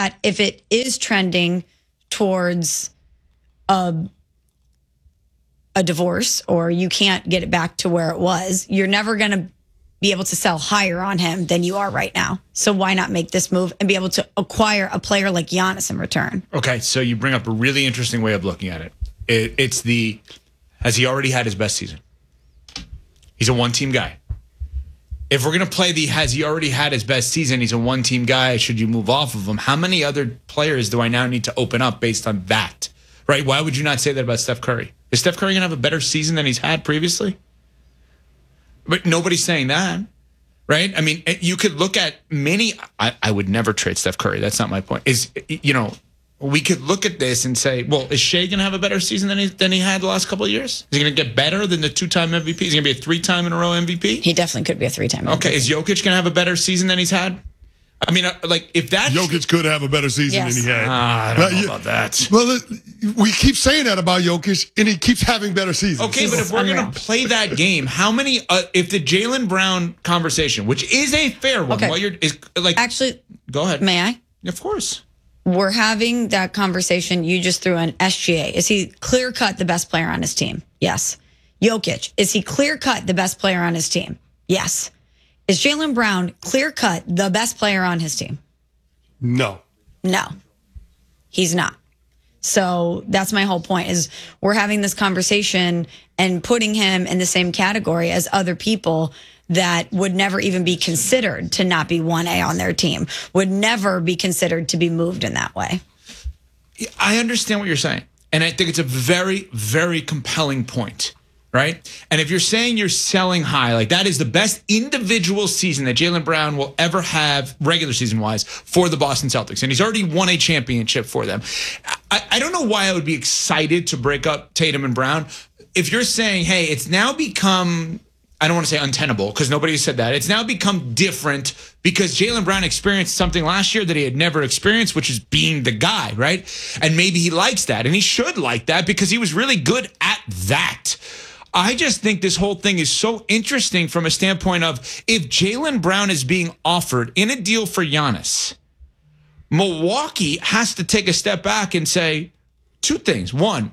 that if it is trending towards a divorce, or you can't get it back to where it was, you're never going to be able to sell higher on him than you are right now. So why not make this move and be able to acquire a player like Giannis in return? Okay, so you bring up a really interesting way of looking at it. Has he already had his best season? He's a one-team guy. If we're going to play has he already had his best season, he's a one-team guy, should you move off of him? How many other players do I now need to open up based on that? Right? Why would you not say that about Steph Curry? Is Steph Curry going to have a better season than he's had previously? But nobody's saying that, right? I mean, you could look at many. I would never trade Steph Curry. That's not my point. We could look at this and say, well, is Shea going to have a better season than he had the last couple of years? Is he going to get better than the 2-time MVP? Is he going to be a 3-time in a row MVP? He definitely could be a 3-time MVP. Okay, is Jokic going to have a better season than he's had? I mean, if that Jokic could have a better season than he had. I don't know about that. Well, we keep saying that about Jokic, and he keeps having better seasons. Okay, but if we're going to play that game, how many? If the Jaylen Brown conversation, which is a fair one, actually, go ahead. May I? Of course. We're having that conversation. You just threw in SGA. Is he clear-cut the best player on his team? Yes. Jokic, is he clear-cut the best player on his team? Yes. Is Jaylen Brown clear-cut the best player on his team? No. No, he's not. So that's my whole point, is we're having this conversation and putting him in the same category as other people that would never even be considered to not be 1A on their team, would never be considered to be moved in that way. I understand what you're saying. And I think it's a very, very compelling point. Right? And if you're saying you're selling high, like that is the best individual season that Jaylen Brown will ever have, regular season-wise, for the Boston Celtics. And he's already won a championship for them. I don't know why I would be excited to break up Tatum and Brown. If you're saying, hey, it's now become, I don't want to say untenable, because nobody said that. It's now become different because Jaylen Brown experienced something last year that he had never experienced, which is being the guy, right? And maybe he likes that. And he should like that because he was really good at that. I just think this whole thing is so interesting from a standpoint of if Jaylen Brown is being offered in a deal for Giannis, Milwaukee has to take a step back and say two things. One,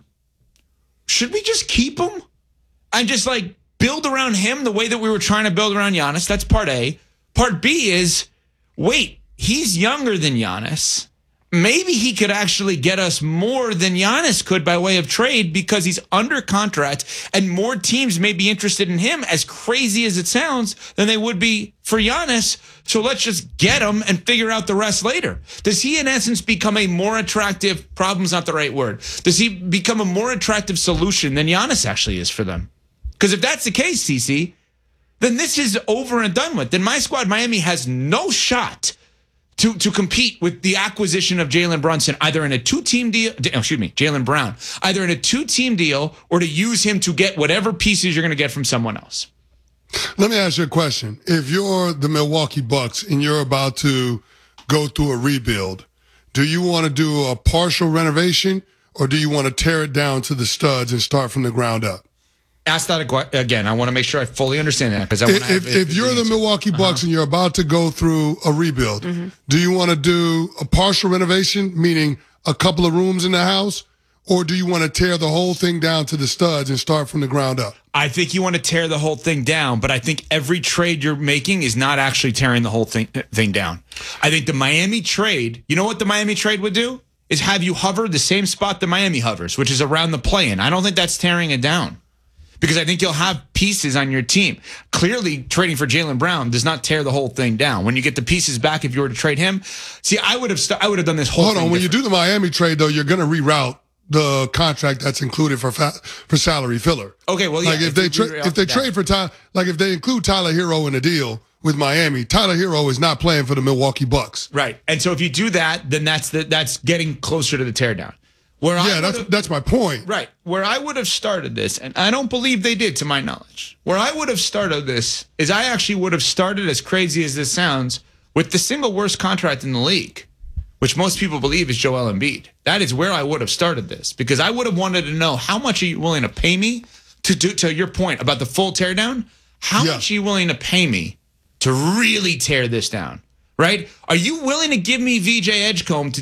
should we just keep him and just build around him the way that we were trying to build around Giannis? That's part A. Part B is, wait, he's younger than Giannis. Maybe he could actually get us more than Giannis could by way of trade because he's under contract and more teams may be interested in him, as crazy as it sounds, than they would be for Giannis. So let's just get him and figure out the rest later. Does he, in essence, become a more attractive, problem's not the right word, does he become a more attractive solution than Giannis actually is for them? Because if that's the case, CC, then this is over and done with. Then my squad, Miami, has no shot to compete with the acquisition of Jalen Brunson, either in a two-team deal, Jaylen Brown, either in a two-team deal or to use him to get whatever pieces you're going to get from someone else. Let me ask you a question. If you're the Milwaukee Bucks and you're about to go through a rebuild, do you want to do a partial renovation or do you want to tear it down to the studs and start from the ground up? Ask that again. I want to make sure I fully understand that. Because if you're the Milwaukee Bucks and you're about to go through a rebuild, do you want to do a partial renovation, meaning a couple of rooms in the house, or do you want to tear the whole thing down to the studs and start from the ground up? I think you want to tear the whole thing down, but I think every trade you're making is not actually tearing the whole thing down. I think the Miami trade, you know what the Miami trade would do? Is have you hover the same spot that Miami hovers, which is around the play-in. I don't think that's tearing it down. Because I think you'll have pieces on your team. Clearly, trading for Jaylen Brown does not tear the whole thing down. When you get the pieces back, if you were to trade him, see, I would have done this whole thing. Hold on, when you do the Miami trade, though, you're going to reroute the contract that's included for salary filler. Okay, well, yeah. Like if they trade for Tyler, like if they include Tyler Hero in the deal with Miami, Tyler Hero is not playing for the Milwaukee Bucks. Right, and so if you do that, then that's getting closer to the teardown. That's my point. Right. Where I would have started this, and I don't believe they did to my knowledge, where I would have started this is I actually would have started, as crazy as this sounds, with the single worst contract in the league, which most people believe is Joel Embiid. That is where I would have started this, because I would have wanted to know, how much are you willing to pay me to your point about the full teardown? How much are you willing to pay me to really tear this down? Right? Are you willing to give me VJ Edgecomb to